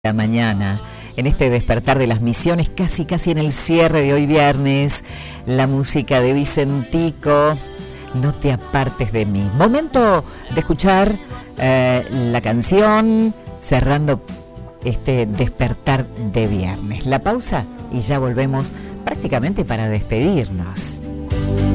La mañana, en este despertar de las misiones, casi en el cierre de hoy viernes, la música de Vicentico, No te apartes de mí. Momento de escuchar la canción, cerrando este despertar de viernes. La pausa y ya volvemos prácticamente para despedirnos.